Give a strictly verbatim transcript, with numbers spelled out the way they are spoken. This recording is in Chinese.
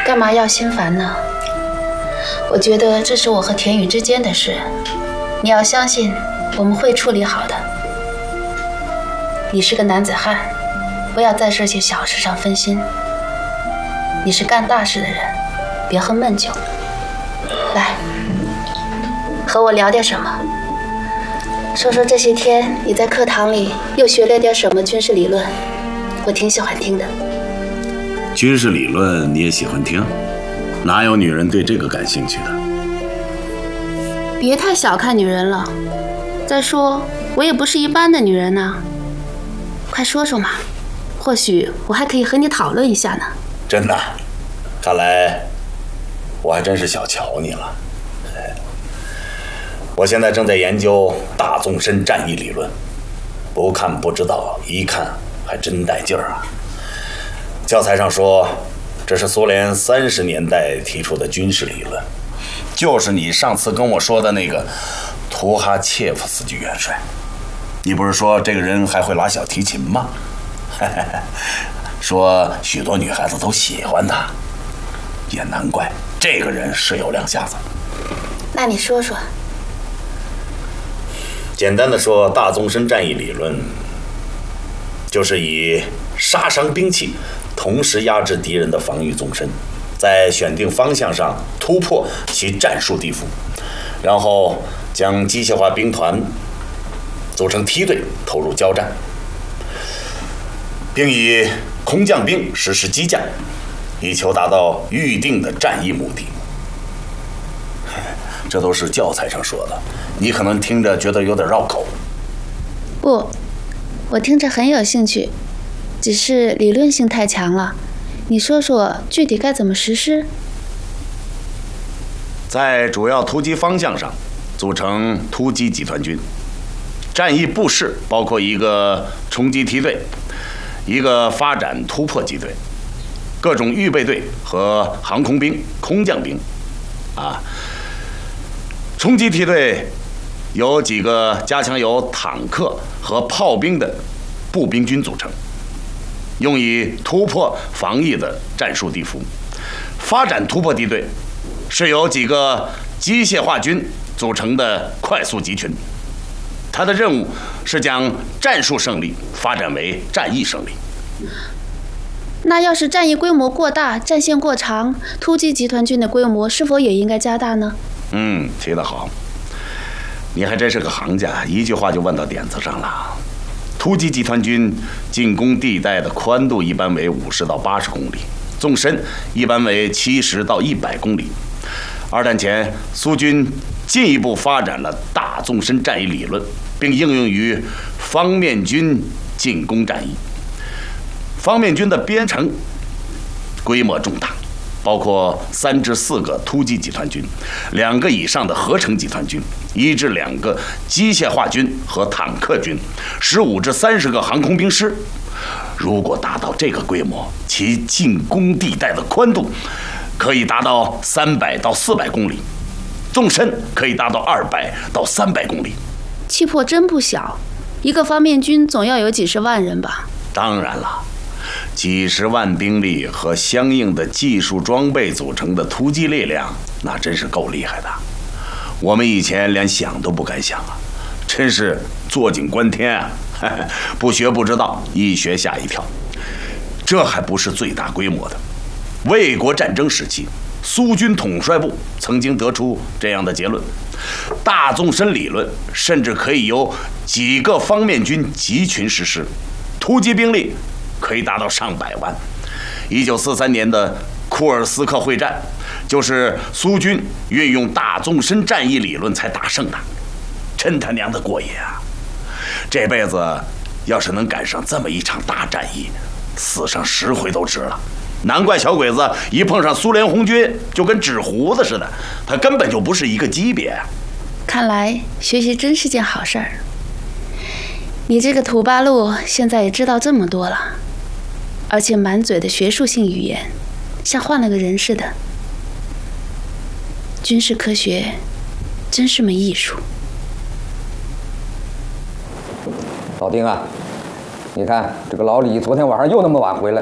干嘛要心烦呢？我觉得这是我和田雨之间的事，你要相信我们会处理好的。你是个男子汉，不要在这些小事上分心。你是干大事的人，别喝闷酒。来，和我聊点什么？说说这些天你在课堂里又学了点什么军事理论，我挺喜欢听的。 军事理论你也喜欢听？哪有女人对这个感兴趣的？ 别太小看女人了。再说，我也不是一般的女人呢。快说说嘛，或许我还可以和你讨论一下呢。 真的？看来我还真是小瞧你了。我现在正在研究大纵深战役理论，不看不知道，一看还真带劲儿啊。教材上说，这是苏联三十年代提出的军事理论，就是你上次跟我说的那个图哈切夫斯基元帅。你不是说这个人还会拉小提琴吗？说许多女孩子都喜欢他，也难怪这个人是有两下子。 那你说说。 简单的说，大纵深战役理论就是以杀伤兵器同时压制敌人的防御纵深，在选定方向上突破其战术地伏，然后将机械化兵团组成梯队投入交战，并以空降兵实施机降，以求达到预定的战役目的。这都是教材上说的，你可能听着觉得有点绕口。 不，我听着很有兴趣，只是理论性太强了。你说说具体该怎么实施？ 在主要突击方向上组成突击集团军，战役部式包括一个冲击梯队，一个发展突破机队，各种预备队和航空兵、空降兵。啊，冲击梯队由几个加强由坦克和炮兵的步兵军组成，用以突破防御的战术地伏。发展突破梯队是由几个机械化军组成的快速集群，它的任务是将战术胜利发展为战役胜利。 那要是战役规模过大，战线过长，突击集团军的规模是否也应该加大呢？ 嗯，提得好，你还真是个行家，一句话就问到点子上了。突击集团军进攻地带的宽度一般为五十到八十公里，纵深一般为七十到一百公里。二战前，苏军进一步发展了大纵深战役理论，并应用于方面军进攻战役。方面军的编程规模重大，包括三至四个突击集团军，两个以上的合成集团军，一至两个机械化军和坦克军，十五至三十个航空兵师。如果达到这个规模，其进攻地带的宽度可以达到三百到四百公里，纵深可以达到二百到三百公里。 气魄真不小，一个方面军总要有几十万人吧？ 当然了。几十万兵力和相应的技术装备组成的突击力量，那真是够厉害的。我们以前连想都不敢想啊，真是坐井观天啊！不学不知道，一学吓一跳。这还不是最大规模的。卫国战争时期，苏军统帅部曾经得出这样的结论：大纵深理论甚至可以由几个方面军集群实施，突击兵力可以达到上百万。一九四三年的库尔斯克会战，就是苏军运用大纵深战役理论才打胜的，真他娘的过瘾啊！这辈子要是能赶上这么一场大战役，死上十回都值了。难怪小鬼子一碰上苏联红军就跟纸糊子似的，他根本就不是一个级别啊。 看来学习真是件好事儿。你这个土八路现在也知道这么多了，而且满嘴的学术性语言，像换了个人似的。军事科学真是门艺术。 老丁啊，你看这个老李昨天晚上又那么晚回来，